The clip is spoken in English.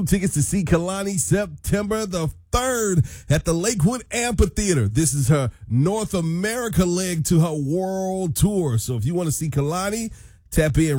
Tickets to see Kehlani September the 3rd at the Lakewood Amphitheater. This is her North America leg to her world tour. So if you want to see Kehlani, tap in